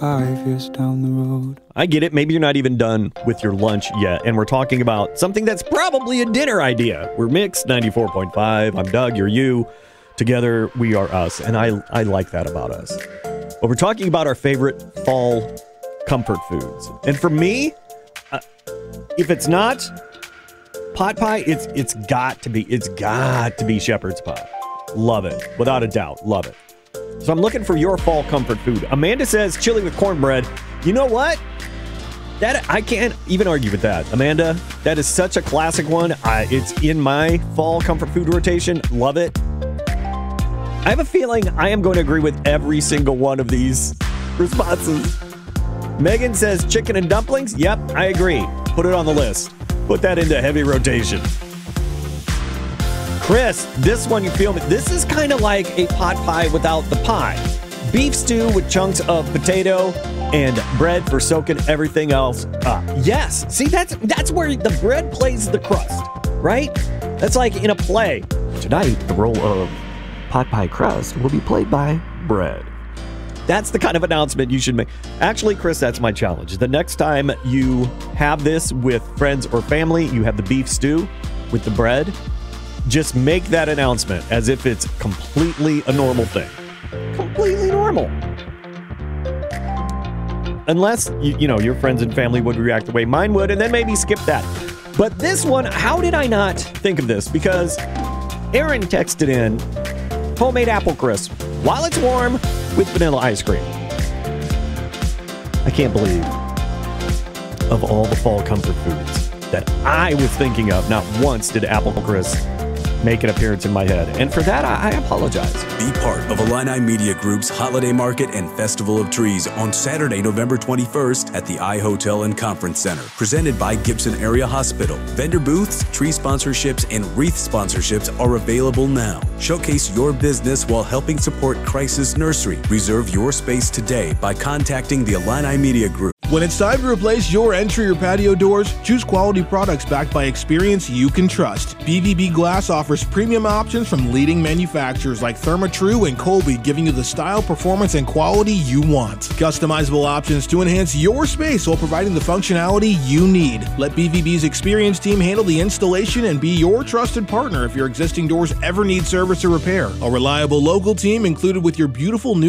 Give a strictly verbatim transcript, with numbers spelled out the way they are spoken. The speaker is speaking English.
five years down the road. I get it. Maybe you're not even done with your lunch yet, and we're talking about something that's probably a dinner idea. We're Mix ninety-four point five. I'm Doug. You're you. Together, we are us, and I, I like that about us. But we're talking about our favorite fall comfort foods. And for me, uh, if it's not pot pie, it's it's got to be, it's got to be shepherd's pie. Love it. Without a doubt. Love it. So I'm looking for your fall comfort food. Amanda says chili with cornbread. You know what? That I can't even argue with that. Amanda, that is such a classic one. I, it's in my fall comfort food rotation. Love it. I have a feeling I am going to agree with every single one of these responses. Megan says chicken and dumplings. Yep, I agree. Put it on the list. Put that into heavy rotation. Chris, this one you feel me? This is kind of like a pot pie without the pie. Beef stew with chunks of potato and bread for soaking everything else up. Yes. See, that's that's where the bread plays the crust, right? That's like in a play. Tonight, the role of pot pie crust will be played by bread. That's the kind of announcement you should make. Actually, Chris, that's my challenge. The next time you have this with friends or family, you have the beef stew with the bread, just make that announcement as if it's completely a normal thing. Completely normal. Unless, you, you know, your friends and family would react the way mine would, and then maybe skip that. But this one, how did I not think of this? Because Aaron texted in homemade apple crisp while it's warm with vanilla ice cream. I can't believe of all the fall comfort foods that I was thinking of, not once did apple crisp make an appearance in my head. And for that, I, I apologize. Be part of Illini Media Group's Holiday Market and Festival of Trees on Saturday, November twenty-first at the iHotel and Conference Center, presented by Gibson Area Hospital. Vendor booths, tree sponsorships, and wreath sponsorships are available now. Showcase your business while helping support Crisis Nursery. Reserve your space today by contacting the Illini Media Group. When it's time to replace your entry or patio doors, choose quality products backed by experience you can trust. B V B Glass offers premium options from leading manufacturers like Therma-Tru and Colby, giving you the style, performance, and quality you want. Customizable options to enhance your space while providing the functionality you need. Let B V B's experienced team handle the installation and be your trusted partner if your existing doors ever need service or repair. A reliable local team included with your beautiful new